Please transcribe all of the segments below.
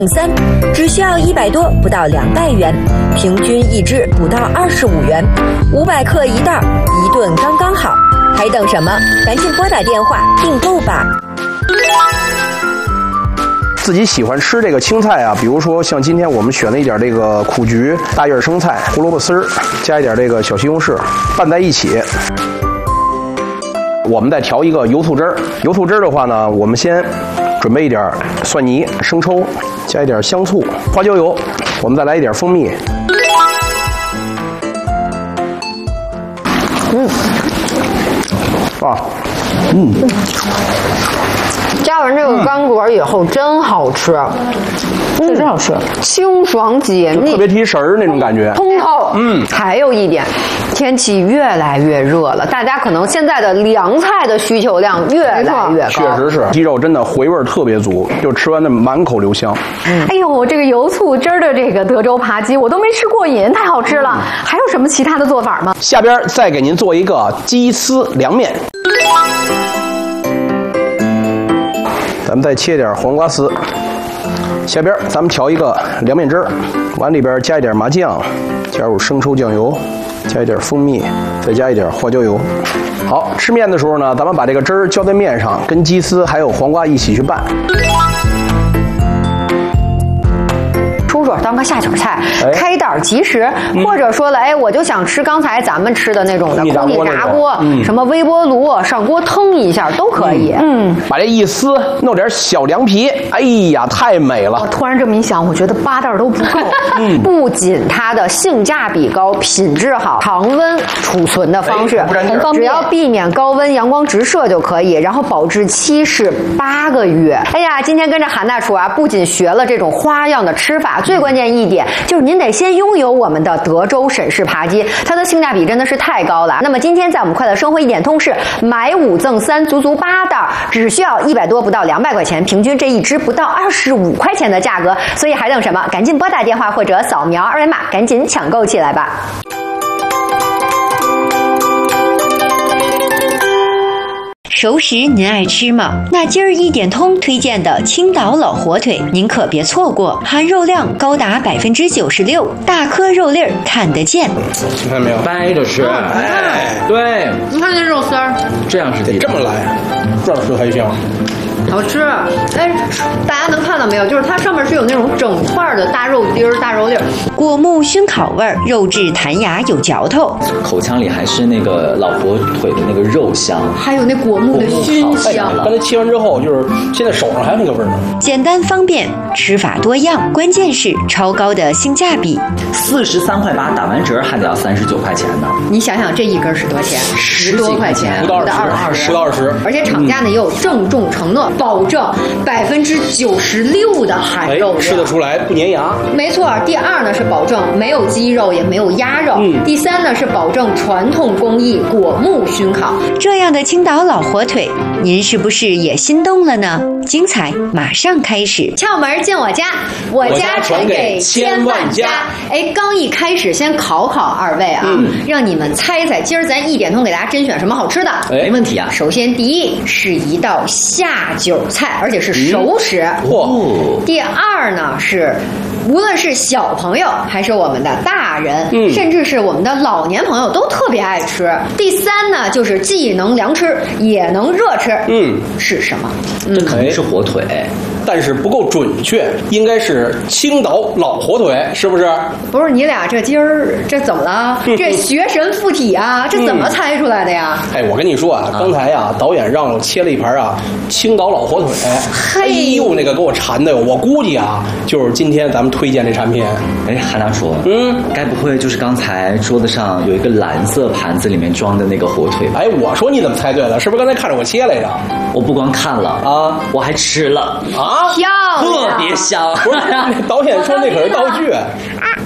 3只需要100多，不到200元，平均一只不到25元，500克一袋，一顿刚刚好。还等什么？赶紧拨打电话订购吧。 自己喜欢吃这个青菜啊，比如说像今天我们选了一点这个苦菊、大叶生菜、胡萝卜丝儿，加一点这个小西红柿，拌在一起。我们再调一个油醋汁儿。油醋汁儿的话呢，我们先准备一点蒜泥、生抽，加一点香醋、花椒油，我们再来一点蜂蜜。 加完这个干果以后真好吃， 真好吃， 清爽解腻， 特别提神儿那种感觉， 通透。还有一点，天气越来越热了，大家可能现在的凉菜的需求量越来越高。 确实是，鸡肉真的回味特别足，就吃完的满口留香。 哎呦，这个油醋汁儿的这个德州扒鸡我都没吃过瘾，太好吃了。还有什么其他的做法吗？ 下边再给您做一个鸡丝凉面。咱们再切点黄瓜丝，下边咱们调一个凉面汁儿，往里边加一点麻酱，加入生抽酱油，加一点蜂蜜，再加一点花椒油。好，吃面的时候呢，咱们把这个汁儿浇在面上，跟鸡丝还有黄瓜一起去拌。 出手当个下酒菜，开袋即食，或者说了，我就想吃刚才咱们吃的那种的空气炸锅，什么微波炉上锅腾一下都可以。 把这一撕，弄点小凉皮，哎呀，太美了！ 我突然这么一想，我觉得8袋都不够。 不仅它的性价比高，品质好，常温储存的方式很方便， 只要避免高温阳光直射就可以，然后保质期是8个月。哎呀，今天跟着韩大厨啊，不仅学了这种花样的吃法，最关键一点就是您得先拥有我们的德州沈氏扒鸡，它的性价比真的是太高了。那么今天在我们快乐生活1点通是买5赠3，足足8袋，只需要100多，不到200块钱，平均这一只不到25块钱的价格。所以还等什么？赶紧拨打电话或者扫描2维码，赶紧抢购起来吧。 熟食您爱吃吗？那今儿1点通推荐的青岛老火腿您可别错过，含肉量高达96%，大颗肉粒儿看得见。 你看没有？ 掰着吃，对， 你看这肉丝儿， 这样是这么来，这样吃还香。 好吃。大家能看到没有？就是它上面是有那种整块的大肉丁儿、大肉粒儿， 果木熏烤味儿，肉质弹牙有嚼头， 口腔里还是那个老火腿的那个肉香， 还有那果木的熏香。 刚才切完之后，就是现在手上还有那个味儿呢。 简单方便，吃法多样，关键是超高的性价比。 43块8，打完折还得要39块钱呢。 你想想这一根是多少钱？10多块钱， 不到20， 而且厂家呢也有郑重承诺，保证96%的含肉量， 吃得出来不粘牙。 没错。第2呢是保证没有鸡肉也没有鸭肉，第3呢是保证传统工艺果木熏烤。 这样的青岛老火腿，您是不是也心动了呢？精彩马上开始， 窍门进我家，我家传给千万家。刚一开始先考2位啊，让你们猜猜，今儿咱1点通给大家甄选什么好吃的？ 没问题啊。 首先第1是一道下酒菜，而且是熟食。第2呢是无论是小朋友还是我们的大人，甚至是我们的老年朋友都特别爱吃。第3呢就是既能凉吃也能热吃。是什么？ 这肯定是火腿。 但是不够准确，应该是青岛老火腿，是不是？ 不是，你俩这今儿这怎么了？这学神附体啊，这怎么猜出来的呀？ 我跟你说啊，刚才啊，导演让我切了一盘啊青岛老火腿，哎呦，那个给我馋的，我估计啊，就是今天咱们推荐这产品。 韩大厨，该不会就是刚才桌子上有一个蓝色盘子里面装的那个火腿吧？ 我说你怎么猜对了？是不是刚才看着我切来着？ 我不光看了啊，我还吃了啊， 漂亮， 特别香。 不是，导演说那可是道具。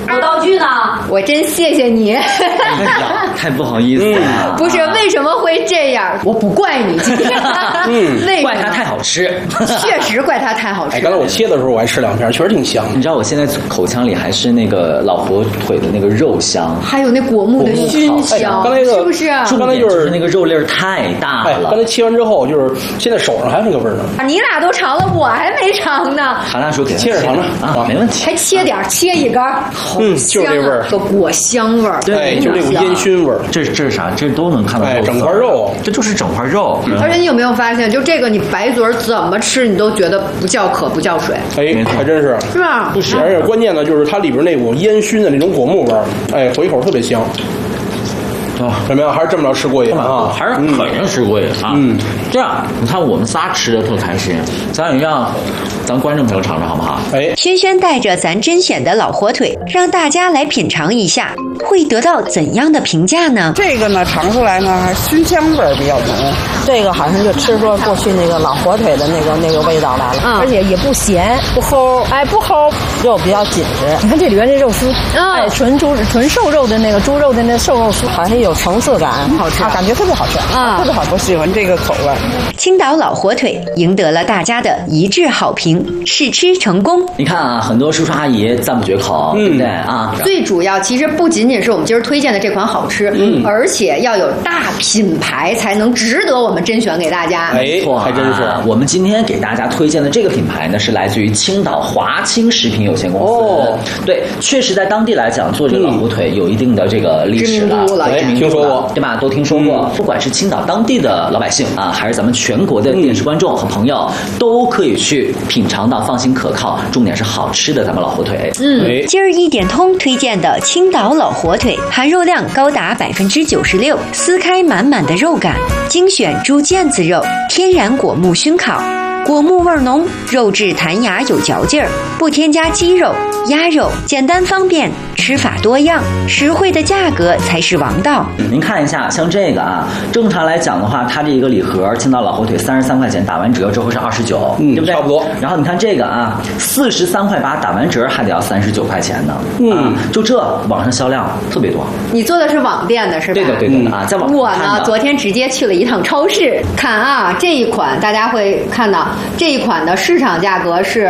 我道具呢？ 我真谢谢你。 哎呀，太不好意思了。 不是，为什么会这样？我不怪你，为什么？ 怪它太好吃。 确实怪它太好吃。 哎，刚才我切的时候我还吃2片，确实挺香。 你知道我现在口腔里还是那个老火腿的那个肉香， 还有那果木的熏香， 刚才那个是不是？ 刚才就是那个肉粒儿太大了。 刚才切完之后，就是现在手上还有那个味儿呢。 你俩都尝了，我还没尝呢。 韩大叔给切着尝尝啊，没问题。 还切点，切一根，好香就是这味儿， 和果香味儿。 对，就这种烟熏味儿。 这是啥？这都能看到。 哎，整块肉， 这就是整块肉。 而且你有没有发现，就这个你白嘴怎么吃，你都觉得不叫渴不叫水。 哎，还真是， 是吧？ 不是，而且关键呢，就是它里边那股烟熏的那种果木味儿，哎，回口特别香。怎么样？还是这么着吃过瘾啊？ 还是肯定吃过瘾啊！这样你看我们仨吃的特开心，咱也让咱观众朋友尝尝好不好？ 哎， 轩轩带着咱甄选的老火腿，让大家来品尝一下，会得到怎样的评价呢？ 这个呢，尝出来呢，熏香味儿比较浓。这个好像就吃出过去那个老火腿的那个味道来了，而且也不咸不齁，哎不齁，肉比较紧实。你看这里边这肉丝，哎，纯瘦肉的那个猪肉的那瘦肉丝，好像有层次感，好吃，感觉特别好吃啊，特别好吃，我喜欢这个口味。 青岛老火腿赢得了大家的一致好评，试吃成功。 你看啊，很多叔叔阿姨赞不绝口，对不对啊？ 最主要其实不仅仅是我们今儿推荐的这款好吃，而且要有大品牌才能值得我们甄选给大家。 哎，还真是。 我们今天给大家推荐的这个品牌呢，是来自于青岛华清食品有限公司。对，确实在当地来讲，做这个老火腿有一定的这个历史了， 听说过， 对吧？都听说过。不管是青岛当地的老百姓啊，还是咱们全国的电视观众和朋友，都可以去品尝到放心可靠，重点是好吃的咱们老火腿。 今儿一点通推荐的青岛老火腿，含肉量高达96%，撕开满满的肉感，精选猪腱子肉，天然果木熏烤。果木味浓，肉质弹牙有嚼劲儿，不添加鸡肉、鸭肉，简单方便，吃法多样，实惠的价格才是王道。 您看一下，像这个啊，正常来讲的话，它这一个礼盒青岛老火腿33块钱，打完折之后是29，对不对？ 差不多。 然后你看这个啊，43块8，打完折还得要39块钱呢。就这网上销量特别多。你做的是网店的是吧？ 对的啊，在网上我呢，昨天直接去了一趟超市，看啊，这一款大家会看到。这一款的市场价格是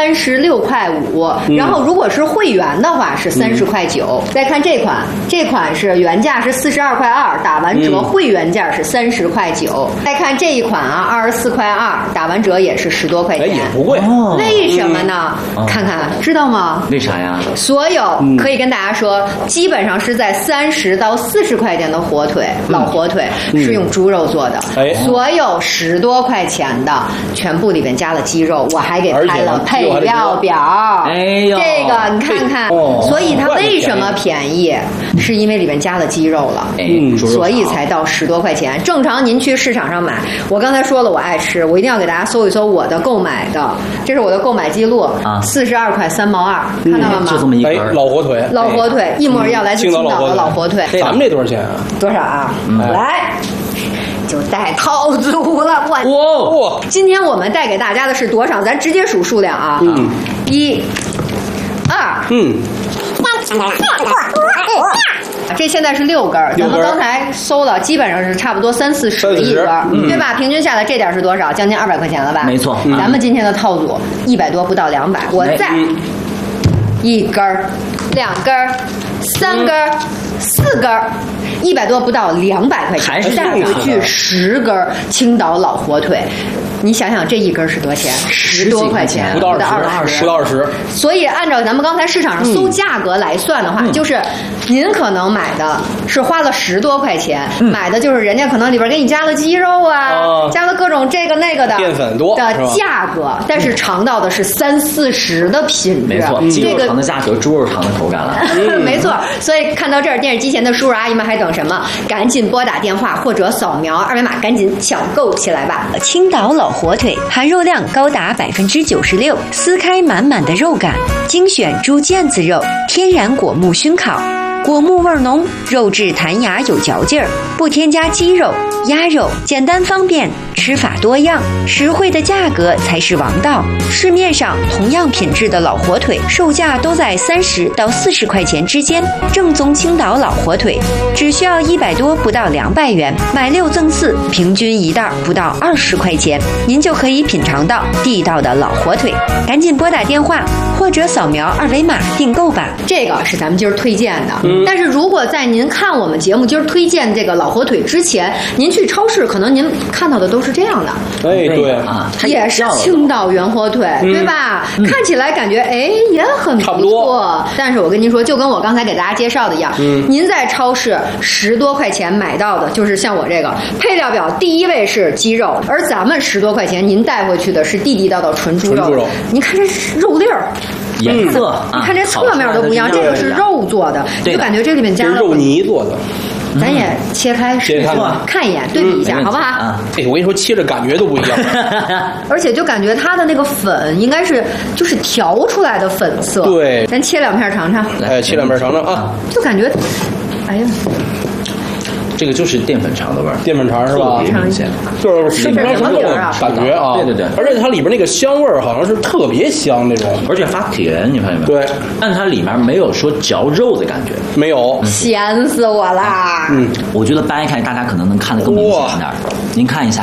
36块5，然后如果是会员的话是30块9。再看这款是原价是42块2，打完折会员价是30块9。再看这一款啊，24块2，打完折也是10多块钱， 也不贵。 为什么呢？看看知道吗？ 为啥呀？ 所有可以跟大家说，基本上是在30到40块钱的火腿，老火腿是用猪肉做的，所有10多块钱的全部里边加了鸡肉，我还给拍了配料表。 哎呦， 这个你看看，所以它为什么便宜？是因为里面加了鸡肉了，所以才到10多块钱。正常您去市场上买，我刚才说了我爱吃，我一定要给大家搜一搜我的购买的，这是我的购买记录，42块3毛2，看到了吗？ 就这么一根老火腿， 老火腿一模一样，来自青岛的老火腿。 咱们这多少钱啊？ 多少啊？来。就带套组了， 哇！ 今天我们带给大家的是多少？咱直接数数量啊！1、2、这现在是6根，咱们刚才搜了，基本上是差不多30-40一根，对吧？平均下来这点是多少？将近200块钱了吧？ 没错。 咱们今天的套组100多，不到200。我再1根、2根、3根、4根。100多不到200块钱，带回去10根青岛老火腿，你想想这一根是多少钱？10多块钱， 不到20。 所以按照咱们刚才市场上搜价格来算的话，就是您可能买的是花了10多块钱，买的就是人家可能里边给你加了鸡肉啊，加了各种这个那个的淀粉多的价格，但是尝到的是30-40的品质。 没错，鸡肉肠的价格，猪肉肠的口感了。 没错，所以看到这儿，电视机前的叔叔阿姨们还等什么？赶紧拨打电话或者扫描2维码，赶紧抢购起来吧！ 青岛老火腿含肉量高达96%，撕开满满的肉感，精选猪腱子肉，天然果木熏烤。果木味浓，肉质弹牙有嚼劲儿，不添加鸡肉、鸭肉，简单方便， 吃法多样，实惠的价格才是王道。市面上同样品质的老火腿，售价都在30到40块钱之间。正宗青岛老火腿，只需要100多不到200元，买6赠4，平均一袋不到20块钱，您就可以品尝到地道的老火腿。赶紧拨打电话或者扫描2维码订购吧。 这个是咱们今儿推荐的，但是如果在您看我们节目今儿推荐这个老火腿之前，您去超市可能您看到的都是这样的。 哎，对啊， 也是青岛原火腿，对吧？看起来感觉也很不错，但是我跟您说，就跟我刚才给大家介绍的一样，您在超市10多块钱买到的，就是像我这个配料表第1位是鸡肉，而咱们10多块钱您带回去的是地地道道纯猪肉。您看这肉粒儿。 颜色， 你看这侧面都不一样，这个是肉做的，就感觉这里面加了肉泥做的。 咱也切开看一眼，对比一下，好不好？ 哎，我跟你说，切着感觉都不一样。 而且就感觉它的那个粉应该是就是调出来的粉色。 对， 咱切2片尝尝。 哎，切2片尝尝啊！ 就感觉，哎呀。 这个就是淀粉肠的味儿， 淀粉肠是吧？ 明显， 就是生不成什么肉感觉啊！ 对对对， 而且它里边那个香味儿好像是特别香那种， 而且发甜，你发现没有？ 对， 但它里面没有说嚼肉的感觉， 没有， 咸死我啦！ 我觉得掰开大家可能能看得更明显一点，您看一下。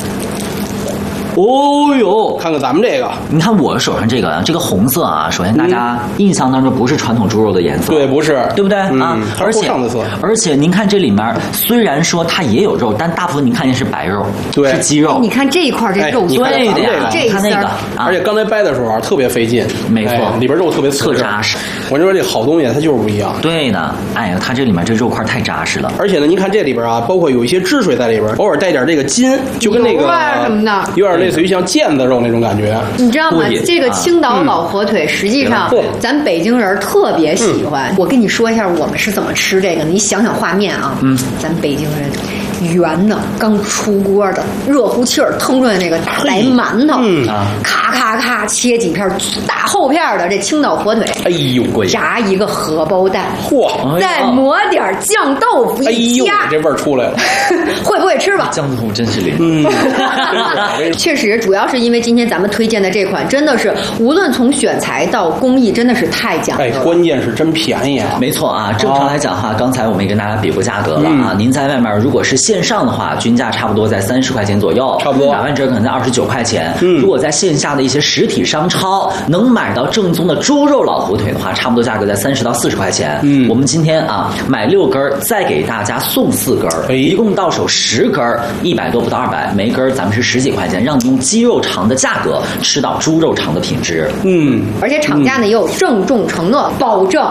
哦呦， 看看咱们这个， 你看我手上这个红色啊，首先大家印象当中不是传统猪肉的颜色， 对，不是， 对不对啊？而且您看这里面虽然说它也有肉，但大部分您看见是白肉， 对， 是鸡肉。 你看这一块这肉对的呀， 这看那个， 而且刚才掰的时候啊特别费劲， 没错， 里边肉特别特扎实。 我就说这好东西它就是不一样。 对的，哎呀，它这里面这肉块太扎实了。 而且呢，您看这里边啊，包括有一些汁水在里边，偶尔带点这个筋，就跟那个什么的， 有点类似于像腱子肉那种感觉。 你知道吗？这个青岛老火腿，实际上咱北京人特别喜欢。我跟你说一下我们是怎么吃这个的，你想想画面啊，咱北京人圆的刚出锅的热乎气儿腾出来那个白馒头，咔咔咔切几片大厚片的这青岛火腿， 哎呦贵， 炸一个荷包蛋， 嚯， 再抹点酱豆腐一加， 这味儿出来了， 会不会吃吧？ 酱豆腐真是厉害， 确实，主要是因为今天咱们推荐的这款真的是无论从选材到工艺，真的是太讲究了。 哎，关键是真便宜啊！ 没错啊，正常来讲的话，刚才我们也跟大家比过价格了啊。您在外面如果是线上的话，均价差不多在30块钱左右， 差不多打完折可能在29块钱。如果在线下的一些实体商超能买到正宗的猪肉老火腿的话，差不多价格在30到40块钱。我们今天啊买6根，再给大家送4根，一共到手10根，100多不到200，每根咱们是10几块钱，让你用鸡肉肠的价格吃到猪肉肠的品质。 而且厂家呢也有郑重承诺，保证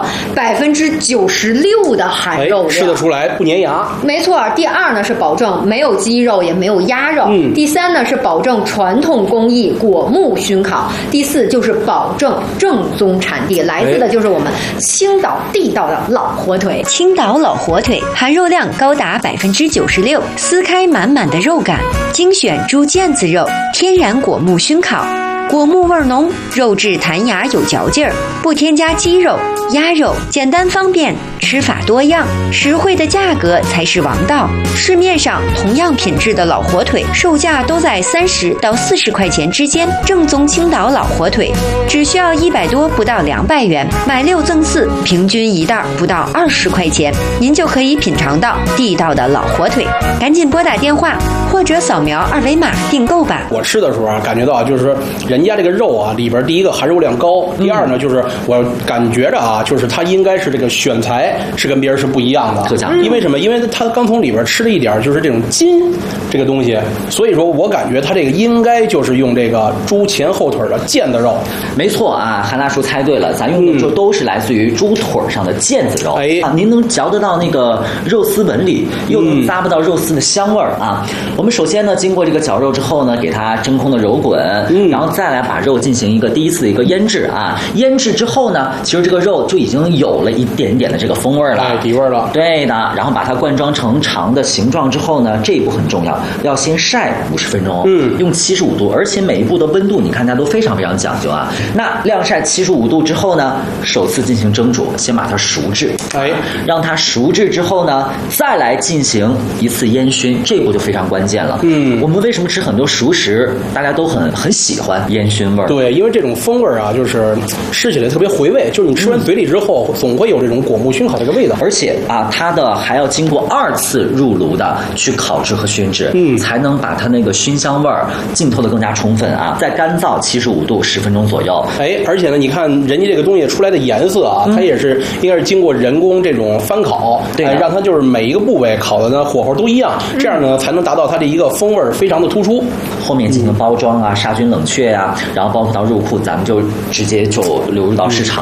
96%的含肉量， 吃得出来不粘牙。 没错。第2呢是保证没有鸡肉也没有鸭肉。第3呢是保证传统工艺果木熏烤。第4就是保证正宗产地，来自的就是我们青岛地道的老火腿。 青岛老火腿含肉量高达96%，撕开满满的肉感，精选猪腱子肉，天然果木熏烤。果木味浓，肉质弹牙有嚼劲儿，不添加鸡肉、鸭肉，简单方便，吃法多样，实惠的价格才是王道。市面上同样品质的老火腿，售价都在30到40块钱之间。正宗青岛老火腿，只需要100多不到200元，买6赠4，平均一袋不到20块钱，您就可以品尝到地道的老火腿。赶紧拨打电话或者扫描2维码订购吧。 我吃的时候啊，感觉到就是人家这个肉啊，里边第一个含肉量高，第2呢就是我感觉着啊，就是它应该是这个选材是跟别人是不一样的，因为什么？因为它刚从里边吃了一点就是这种筋这个东西，所以说我感觉它这个应该就是用这个猪前后腿的腱子肉。 没错啊，韩大叔猜对了，咱用的就都是来自于猪腿上的腱子肉。您能嚼得到那个肉丝纹理，又能咂不到肉丝的香味儿啊。我们首先呢，经过这个绞肉之后呢，给它真空的揉滚，然后再来把肉进行第一次的一个腌制啊。腌制之后呢，其实这个肉就已经有了一点点的这个风味了， 底味了。 对的，然后把它灌装成长的形状之后呢，这一步很重要，要先晒50分钟，用75度，而且每一步的温度你看它都非常非常讲究啊。那晾晒75度之后呢，首次进行蒸煮，先把它熟制，让它熟制之后呢，再来进行一次烟熏，这一步就非常关键了。我们为什么吃很多熟食，大家都很喜欢烟熏味儿？ 对，因为这种风味啊，就是吃起来特别回味，就是你吃完嘴里之后，总会有这种果木熏烤这个味道。 而且啊，它的还要经过2次入炉的去烤制和熏制，才能把它那个熏香味儿浸透的更加充分啊。再干燥75度10分钟左右。 而且呢，你看人家这个东西出来的颜色啊，它也是应该是经过人工这种翻烤，让它就是每一个部位烤的呢火候都一样，这样呢才能达到它的一个风味非常的突出。 后面进行包装啊、杀菌冷却啊，然后包括到入库，咱们就直接就流入到市场。